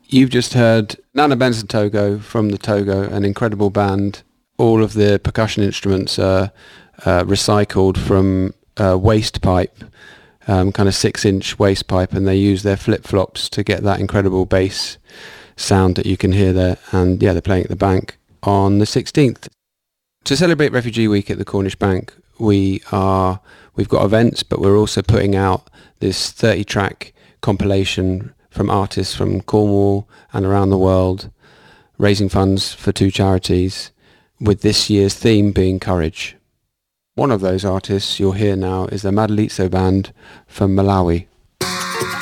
You've just heard Nana Benson Togo from the Togo, an incredible band. All of the percussion instruments are recycled from waste pipe, kind of 6-inch waste pipe, and they use their flip-flops to get that incredible bass sound that you can hear there. And yeah, they're playing at the Bank on the 16th. To celebrate Refugee Week at the Cornish Bank, we've got events, but we're also putting out this 30-track compilation from artists from Cornwall and around the world, raising funds for 2 charities, with this year's theme being courage. One of those artists you'll hear now is the Madalitso Band from Malawi.